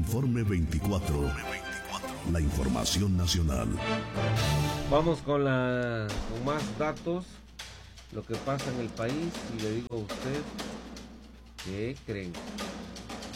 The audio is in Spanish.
Informe 24. La información nacional. Vamos con más datos, lo que pasa en el país, y le digo a usted, ¿qué creen?